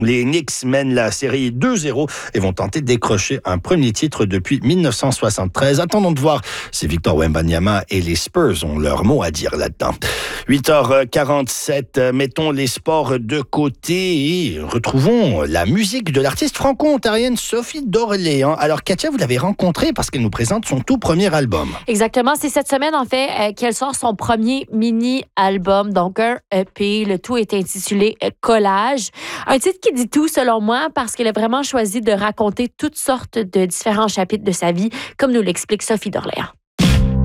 Les Knicks mènent la série 2-0 et vont tenter de décrocher un premier titre depuis 1973. Attendons de voir si Victor Wembanyama et les Spurs ont leur mot à dire là-dedans. 8h47, mettons les sports de côté et retrouvons la musique de l'artiste franco-ontarienne Sophie d'Orléans. Alors Katia, vous l'avez rencontrée parce qu'elle nous présente son tout premier album. Exactement, c'est cette semaine en fait qu'elle sort son premier mini-album, donc un EP. Le tout est intitulé Collage. Un titre qui dit tout selon moi parce qu'elle a vraiment choisi de raconter toutes sortes de différents chapitres de sa vie, comme nous l'explique Sophie d'Orléans.